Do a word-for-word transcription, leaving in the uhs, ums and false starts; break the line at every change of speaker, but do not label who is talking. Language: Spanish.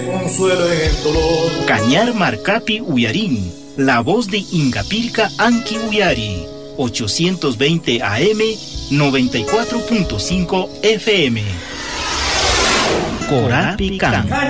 Consuelo en el dolor.
Cañar Marcapi Uyarín, la voz de Ingapirca Anki Uyari, ochocientos veinte A M, noventa y cuatro punto cinco F M. Corapi Can.